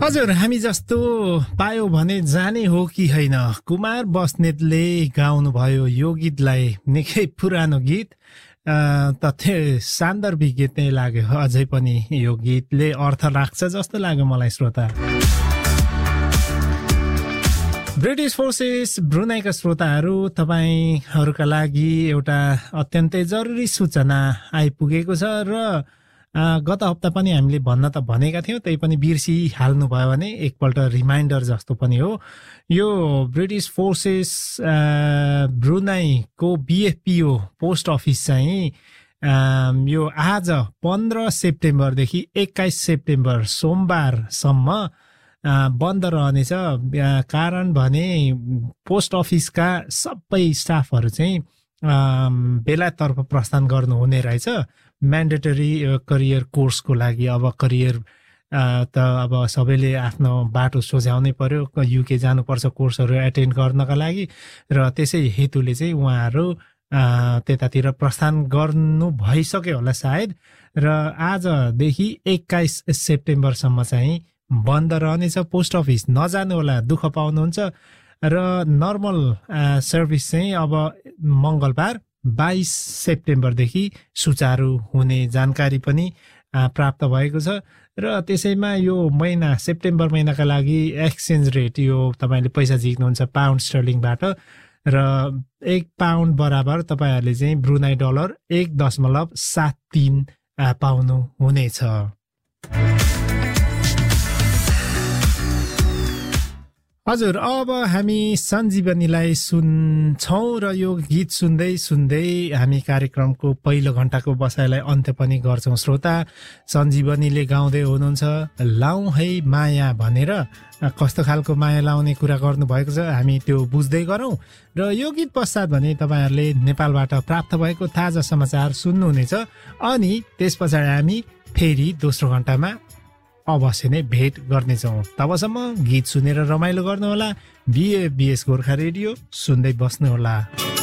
हजुर, हामी जस्तो पायो भने जाने हो कि होइन, कुमार बस्नेतले गाउनु भयो यो गीतलाई। निकै पुरानो गीत, तथ्य सान्दर्भिक गीत नै लाग्यो। अझै पनि यो गीतले अर्थ राख्छ जस्तो लाग्यो मलाई श्रोता। ब्रिटिस फोर्सेस ब्रुनाईका श्रोताहरू, तपाईहरूका लागि एउटा अत्यन्तै जरुरी सूचना आइपुगेको छ र गत हप्ता पनि हामीले भन्न त भनेका थियौँ, त्यही पनि बिर्सिहाल्नु भयो भने एकपल्ट रिमाइन्डर जस्तो पनि हो। यो British forces ब्रुनाईको BFPO post office चाहिँ यो आज 15 सेप्टेम्बरदेखि 21 सेप्टेम्बर सोमबारसम्म बन्द रहनेछ। कारण भने पोस्ट अफिसका सबै स्टाफहरू चाहिँ बेलायततर्फ प्रस्थान गर्नुहुने रहेछ म्यान्डेटरी करियर कोर्सको लागि। अब करियर त अब सबैले आफ्नो बाटो सोझ्याउनै पर्यो, युके जानुपर्छ कोर्सहरू एटेन्ड गर्नका लागि, र त्यसै हेतुले चाहिँ उहाँहरू त्यतातिर प्रस्थान गर्नु भइसक्यो होला सायद। र आजदेखि 21 सेप्टेम्बरसम्म चाहिँ बन्द रहनेछ पोस्ट अफिस। नजानु होला, दुःख पाउनुहुन्छ। र नर्मल सर्भिस चाहिँ अब मङ्गलबार 22 सेप्टेम्बरदेखि सुचारू हुने जानकारी पनि प्राप्त भएको छ। र त्यसैमा यो महिना सेप्टेम्बर महिनाका लागि एक्सचेन्ज रेट, यो तपाईँले पैसा झिक्नुहुन्छ पाउन्ड स्टर्लिङबाट, र 1 पाउन्ड बराबर तपाईँहरूले चाहिँ ब्रुनाई डलर 1.73 पाउनु हुनेछ। हजुर, अब हामी सञ्जीवनीलाई सुन्छौँ र यो गीत सुन्दै सुन्दै हामी कार्यक्रमको पहिलो घण्टाको बसाइलाई अन्त्य पनि गर्छौँ। श्रोता, सञ्जीवनीले गाउँदै हुनुहुन्छ लाउँ है माया भनेर। कस्तो खालको माया लाउने कुरा गर्नुभएको छ हामी त्यो बुझ्दै गरौँ। र यो गीत पश्चात भने तपाईँहरूले नेपालबाट प्राप्त भएको ताजा समाचार सुन्नुहुनेछ। अनि त्यस पछाडि हामी फेरि दोस्रो घण्टामा अवश्य नै भेट गर्नेछौँ। तबसम्म गीत सुनेर रमाइलो गर्नुहोला। BFBS गोर्खा रेडियो सुन्दै बस्नुहोला।